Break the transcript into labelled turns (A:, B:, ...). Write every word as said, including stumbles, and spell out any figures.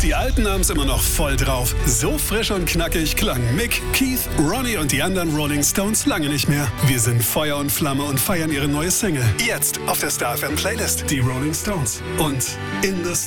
A: Die Alten haben's immer noch voll drauf. So frisch und knackig klangen Mick, Keith, Ronnie und die anderen Rolling Stones lange nicht mehr. Wir sind Feuer und Flamme und feiern ihre neue Single. Jetzt auf der Star F M Playlist. Die Rolling Stones. Und In the